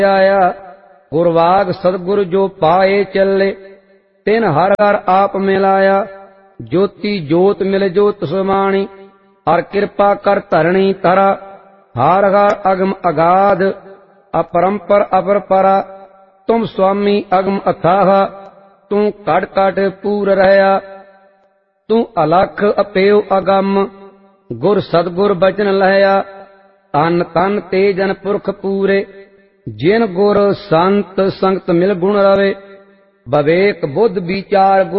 आया। गुरवाग सतगुर जो पाए चले, तिन हर हर आप मिलाया। ज्योति जोत मिल जोत समाणी, और कृपा कर धरणी तरा। हर हर अगम अगाध, अपरंपर अपर परा। तुम स्वामी अगम अथाह, तू कट कट पूर रहया। तू अलख अपेव अगम, गुर सतगुर बचन लहया। तन तन ते जन पुरख पूरे, जिन गुर संत संगत मिल गुण रवे। विवेक बुद्ध विचार